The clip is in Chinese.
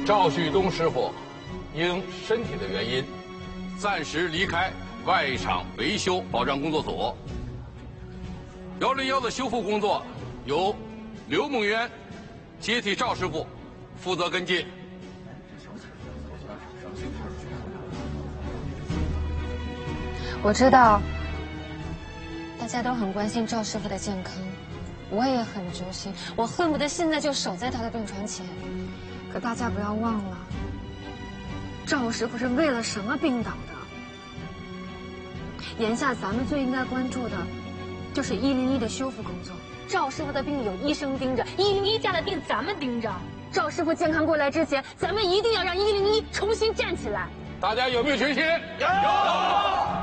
赵旭东师傅因身体的原因，暂时离开外场维修保障工作组。101的修复工作由刘梦渊接替赵师傅负责跟进。 我知道大家都很关心赵师傅的健康，我也很揪心，我恨不得现在就守在他的病床前。可大家不要忘了，赵师傅是为了什么病倒的？眼下咱们最应该关注的，就是101的修复工作。赵师傅的病有医生盯着，101家的店咱们盯着。赵师傅健康过来之前，咱们一定要让101重新站起来。 大家有没有决心？有。